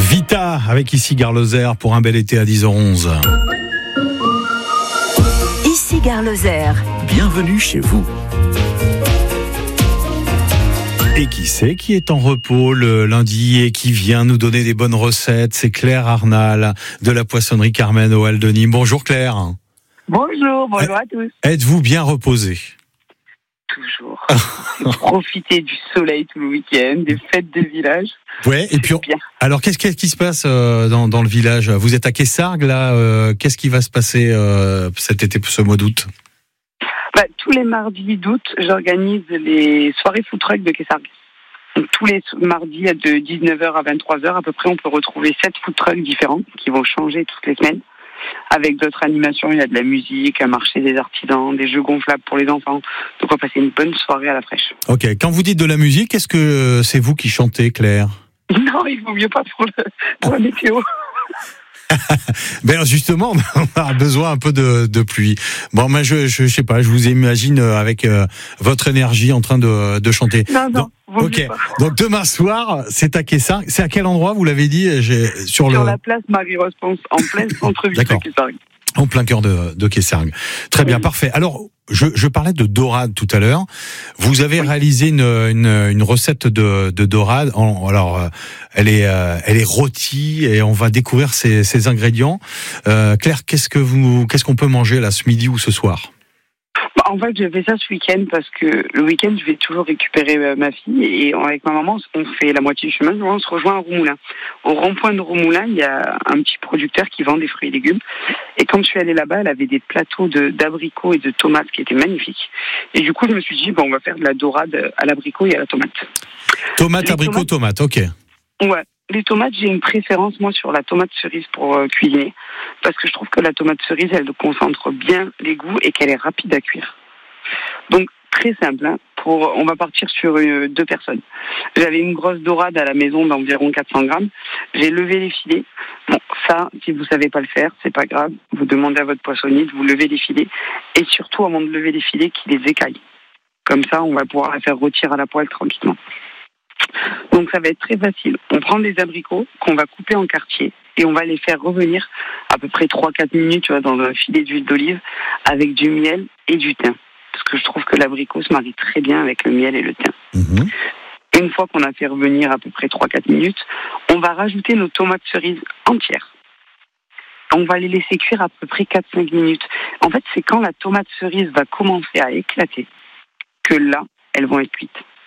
Vita avec ici Gare Lozère pour un bel été à 10h11. Ici Gare Lozère. Bienvenue chez vous. Et qui est en repos le lundi et qui vient nous donner des bonnes recettes? C'est Claire Arnal de la poissonnerie Carmen au Hall de Nîmes. Bonjour Claire. Bonjour à tous. Êtes-vous bien reposé? Toujours. Profiter du soleil tout le week-end, des fêtes de village. Ouais, et puis bien. Alors qu'est-ce qui se passe dans le village? Vous êtes à Quessargues là, qu'est-ce qui va se passer cet été, ce mois d'août? Tous les mardis d'août, j'organise les soirées food truck de Quessargues. Donc, tous les mardis de 19h à 23h à peu près, on peut retrouver 7 food trucks différents qui vont changer toutes les semaines. Avec d'autres animations, il y a de la musique, un marché des artisans, des jeux gonflables pour les enfants. Donc on va passer une bonne soirée à la fraîche. Ok, quand vous dites de la musique, est-ce que c'est vous qui chantez, Claire? Non, il vaut mieux pas pour la météo. Ben justement, on a besoin un peu de pluie. Bon, moi je sais pas, je vous imagine avec votre énergie en train de chanter. Non. Ok. Donc demain soir, c'est à Quessargues. C'est à quel endroit, vous l'avez dit? Sur la place Marie-Rose Ponce, en plein centre-ville de Quessargues. En plein cœur de Quessargues. Très bien, parfait. Alors, je parlais de dorade tout à l'heure. Vous avez réalisé une recette de dorade. Alors, elle est rôtie et on va découvrir ses ingrédients. Claire, qu'est-ce qu'on peut manger là ce midi ou ce soir? En fait, je fais ça ce week-end parce que le week-end, je vais toujours récupérer ma fille et avec ma maman, on fait la moitié du chemin. On se rejoint à Roumoulin. Au rond-point de Roumoulin, il y a un petit producteur qui vend des fruits et légumes. Et quand je suis allée là-bas, elle avait des plateaux d'abricots et de tomates qui étaient magnifiques. Et du coup, je me suis dit, on va faire de la dorade à l'abricot et à la tomate. Tomate, ok. Ouais. Les tomates, j'ai une préférence, moi, sur la tomate cerise pour cuisiner. Parce que je trouve que la tomate cerise, elle concentre bien les goûts et qu'elle est rapide à cuire. Donc, très simple, on va partir sur 2 personnes. J'avais une grosse dorade à la maison d'environ 400 grammes. J'ai levé les filets. Bon, ça, si vous savez pas le faire, c'est pas grave. Vous demandez à votre poissonnier de vous lever les filets. Et surtout, avant de lever les filets, qu'il les écaille. Comme ça, on va pouvoir la faire rôtir à la poêle tranquillement. Donc ça va être très facile. On prend des abricots qu'on va couper en quartiers et on va les faire revenir à peu près 3-4 minutes dans un filet d'huile d'olive avec du miel et du thym. Parce que je trouve que l'abricot se marie très bien avec le miel et le thym. Mmh. Une fois qu'on a fait revenir à peu près 3-4 minutes, on va rajouter nos tomates cerises entières. On va les laisser cuire à peu près 4-5 minutes. En fait, c'est quand la tomate cerise va commencer à éclater que là, elles vont être cuites.